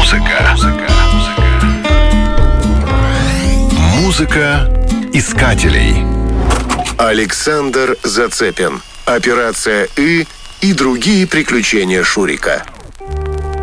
Музыка искателей. Александр Зацепин. Операция «И» и другие приключения Шурика.